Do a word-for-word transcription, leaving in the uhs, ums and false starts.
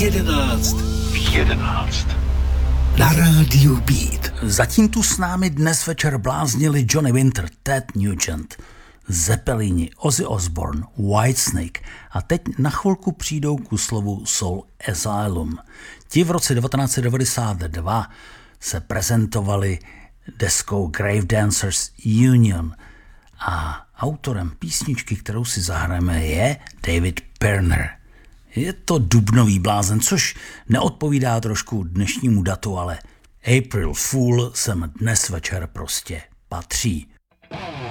jedenáct. V jedenáct. Na rádiu Beat. Zatím tu s námi dnes večer bláznili Johnny Winter, Ted Nugent, Zeppelini, Ozzy Osbourne, Whitesnake a teď na chvilku přijdou ku slovu Soul Asylum. Ti v roce devatenáct set devadesát dva se prezentovali deskou Grave Dancers Union a autorem písničky, kterou si zahrajeme, je David Pirner. Je to dubnový blázen, což neodpovídá trošku dnešnímu datu, ale April Fool sem dnes večer prostě patří.